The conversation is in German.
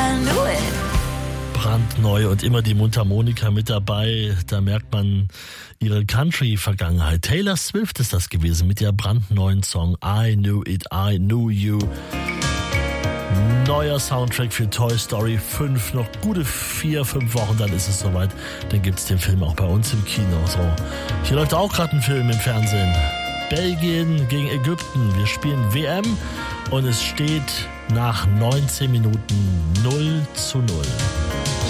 I knew it. Brandneu und immer die Mundharmonika mit dabei. Da merkt man ihre Country-Vergangenheit. Taylor Swift ist das gewesen mit der brandneuen Song I Knew It, I Knew You. Neuer Soundtrack für Toy Story 5. Noch gute 4-5 Wochen, dann ist es soweit. Dann gibt es den Film auch bei uns im Kino. So, hier läuft auch gerade ein Film im Fernsehen. Belgien gegen Ägypten. Wir spielen WM und es steht nach 19 Minuten 0:0.